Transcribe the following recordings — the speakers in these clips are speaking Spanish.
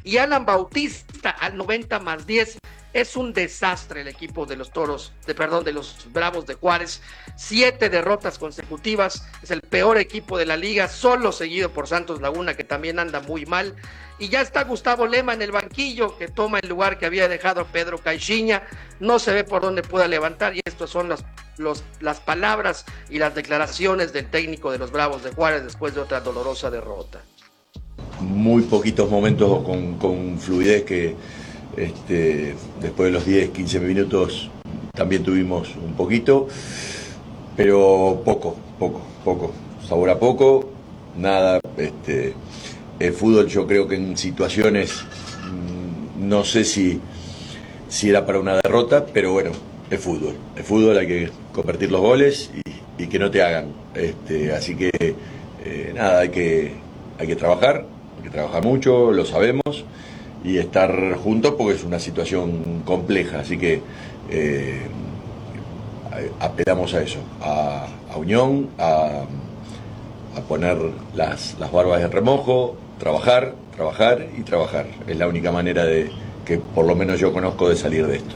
y Alan Bautista al 90+10. Es un desastre el equipo de los de los Bravos de Juárez. 7 derrotas consecutivas. Es el peor equipo de la liga, solo seguido por Santos Laguna, que también anda muy mal. Y ya está Gustavo Lema en el banquillo, que toma el lugar que había dejado Pedro Caixinha. No se ve por dónde pueda levantar, y estas son las palabras y las declaraciones del técnico de los Bravos de Juárez después de otra dolorosa derrota. Muy poquitos momentos con fluidez que después de los 10-15 minutos también tuvimos un poquito, pero poco, sabor a poco, nada. El fútbol, yo creo que en situaciones, no sé si era para una derrota, pero bueno, es fútbol, hay que convertir los goles y que no te hagan, así que nada, hay que trabajar mucho, lo sabemos, y estar juntos porque es una situación compleja, así que apelamos a eso, a unión, a poner las barbas en remojo, trabajar, es la única manera de que por lo menos yo conozco de salir de esto.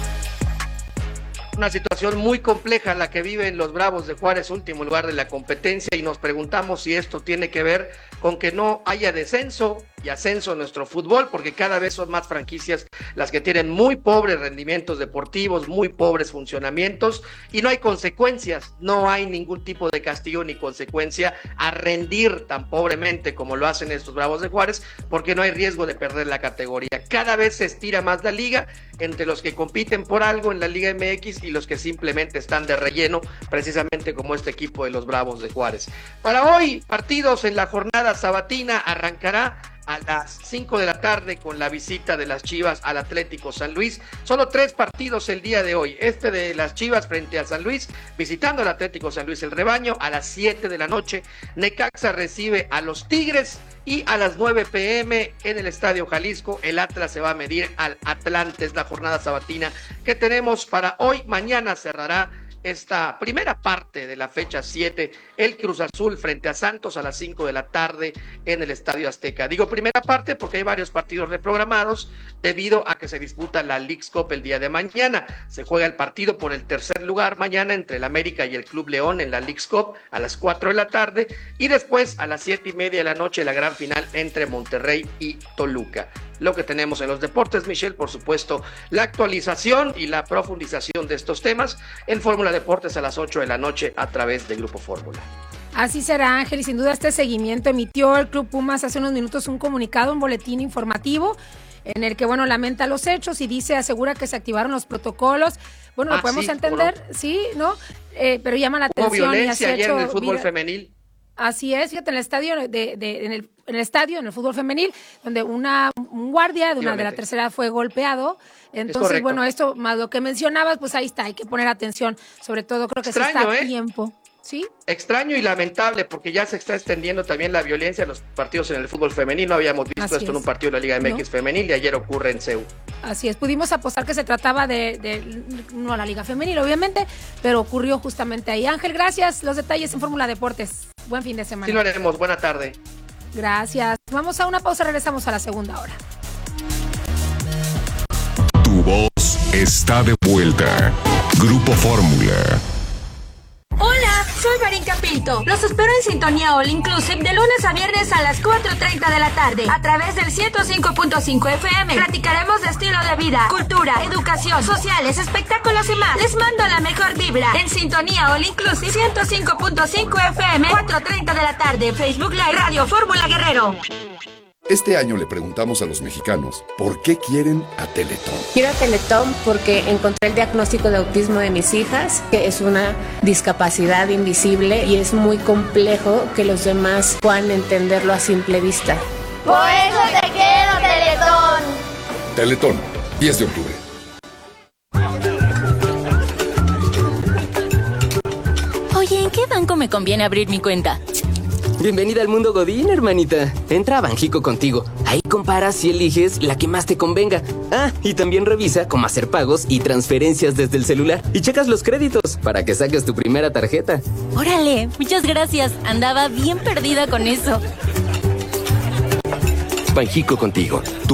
Una situación muy compleja la que viven los Bravos de Juárez, último lugar de la competencia, y nos preguntamos si esto tiene que ver con que no haya descenso y ascenso en nuestro fútbol, porque cada vez son más franquicias las que tienen muy pobres rendimientos deportivos, muy pobres funcionamientos, y no hay consecuencias, no hay ningún tipo de castigo ni consecuencia a rendir tan pobremente como lo hacen estos Bravos de Juárez, porque no hay riesgo de perder la categoría. Cada vez se estira más la liga entre los que compiten por algo en la Liga MX y los que simplemente están de relleno, precisamente como este equipo de los Bravos de Juárez. Para hoy, partidos en la jornada sabatina. Arrancará a las 5 de la tarde con la visita de las Chivas al Atlético San Luis. Solo 3 partidos el día de hoy. De las Chivas frente a San Luis, visitando al Atlético San Luis el Rebaño. A las 7 de la noche, Necaxa recibe a los Tigres. Y a las 9 p.m. en el Estadio Jalisco, el Atlas se va a medir al Atlante. Es la jornada sabatina que tenemos para hoy. Mañana cerrará esta primera parte de la fecha 7, el Cruz Azul frente a Santos a las 5 de la tarde en el Estadio Azteca. Digo primera parte porque hay varios partidos reprogramados debido a que se disputa la Leagues Cup el día de mañana. Se juega el partido por el tercer lugar mañana entre el América y el Club León en la Leagues Cup a las 4 de la tarde, y después a las 7:30 de la noche la gran final entre Monterrey y Toluca. Lo que tenemos en los deportes, Michelle, por supuesto, la actualización y la profundización de estos temas en Fórmula Deportes a las 8 de la noche a través de Grupo Fórmula. Así será, Ángel, y sin duda este seguimiento emitió el Club Pumas hace unos minutos un comunicado, un boletín informativo en el que, lamenta los hechos y asegura que se activaron los protocolos. Lo podemos entender, ¿no? Sí, ¿no? Pero llama la atención. Hubo violencia ayer en el fútbol femenil. Así es, fíjate, en el estadio en el fútbol femenil, donde un guardia de la tercera fue golpeado. Entonces, esto más lo que mencionabas, pues ahí está, hay que poner atención, sobre todo creo que extraño, se está a tiempo. ¿Sí? Extraño y lamentable, porque ya se está extendiendo también la violencia en los partidos en el fútbol femenil. No habíamos visto esto en un partido de la Liga MX femenil, y ayer ocurre en CEU. Así es, pudimos apostar que se trataba de no la Liga Femenil, obviamente, pero ocurrió justamente ahí. Ángel, gracias. Los detalles en Fórmula Deportes. Buen fin de semana. Sí, lo haremos. Buena tarde. Gracias. Vamos a una pausa, regresamos a la segunda hora. Tu voz está de vuelta. Grupo Fórmula. Hola, soy Marinka Pinto. Los espero en Sintonía All Inclusive de lunes a viernes a las 4:30 de la tarde a través del 105.5 FM. Platicaremos de estilo de vida, cultura, educación, sociales, espectáculos y más. Les mando la mejor vibra en Sintonía All Inclusive 105.5 FM, 4:30 de la tarde. Facebook Live, Radio Fórmula Guerrero. Este año le preguntamos a los mexicanos ¿por qué quieren a Teletón? Quiero a Teletón porque encontré el diagnóstico de autismo de mis hijas, que es una discapacidad invisible y es muy complejo que los demás puedan entenderlo a simple vista. Por eso te quiero, Teletón. Teletón, 10 de octubre. Oye, ¿en qué banco me conviene abrir mi cuenta? Bienvenida al mundo Godín, hermanita. Entra a Banjico Contigo. Ahí comparas y eliges la que más te convenga. Y también revisa cómo hacer pagos y transferencias desde el celular. Y checas los créditos para que saques tu primera tarjeta. Órale, muchas gracias. Andaba bien perdida con eso. Banjico Contigo.